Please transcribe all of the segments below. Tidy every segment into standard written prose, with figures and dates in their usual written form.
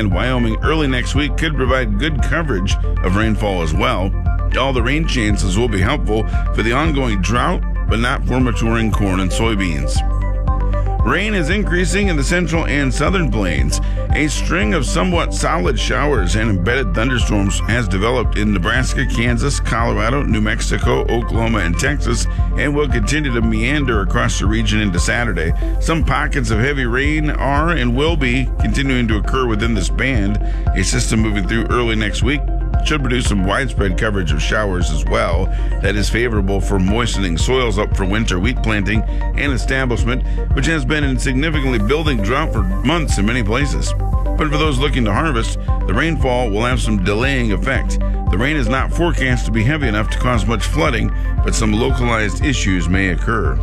and Wyoming early next week could provide good coverage of rainfall as well. All the rain chances will be helpful for the ongoing drought, but not for maturing corn and soybeans. Rain is increasing in the central and southern plains. A string of somewhat solid showers and embedded thunderstorms has developed in Nebraska, Kansas, Colorado, New Mexico, Oklahoma, and Texas, and will continue to meander across the region into Saturday. Some pockets of heavy rain are and will be continuing to occur within this band. A system moving through early next week should produce some widespread coverage of showers as well. That is favorable for moistening soils up for winter wheat planting and establishment, which has been in significantly building drought for months in many places. But for those looking to harvest, the rainfall will have some delaying effect. The rain is not forecast to be heavy enough to cause much flooding, but some localized issues may occur.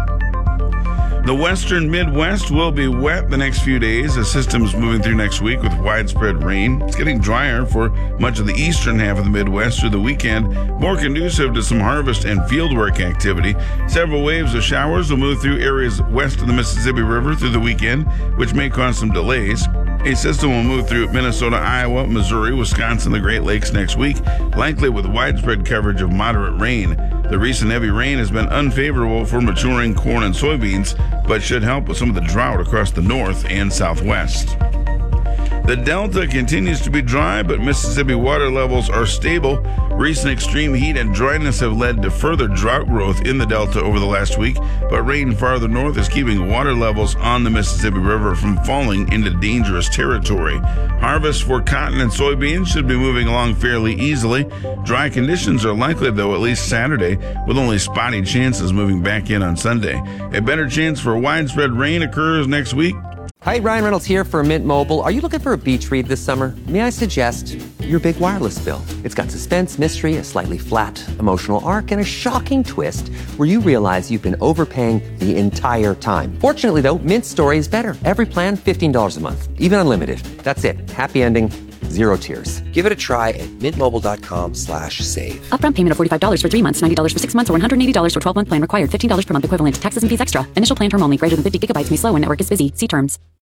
The western Midwest will be wet the next few days as systems moving through next week with widespread rain. It's getting drier for much of the eastern half of the Midwest through the weekend, more conducive to some harvest and fieldwork activity. Several waves of showers will move through areas west of the Mississippi River through the weekend, which may cause some delays. A system will move through Minnesota, Iowa, Missouri, Wisconsin, the Great Lakes next week, likely with widespread coverage of moderate rain. The recent heavy rain has been unfavorable for maturing corn and soybeans, but should help with some of the drought across the north and southwest. The Delta continues to be dry, but Mississippi water levels are stable. Recent extreme heat and dryness have led to further drought growth in the Delta over the last week, but rain farther north is keeping water levels on the Mississippi River from falling into dangerous territory. Harvest for cotton and soybeans should be moving along fairly easily. Dry conditions are likely, though, at least Saturday, with only spotty chances moving back in on Sunday. A better chance for widespread rain occurs next week. Hi, Ryan Reynolds here for Mint Mobile. Are you looking for a beach read this summer? May I suggest your big wireless bill? It's got suspense, mystery, a slightly flat emotional arc, and a shocking twist where you realize you've been overpaying the entire time. Fortunately, though, Mint's story is better. Every plan, $15 a month, even unlimited. That's it. Happy ending. Zero tears. Give it a try at mintmobile.com/save. Upfront payment of $45 for 3 months, $90 for 6 months, or $180 for 12-month plan required. $15 per month equivalent. Taxes and fees extra. Initial plan term only. Greater than 50 gigabytes may slow when network is busy. See terms.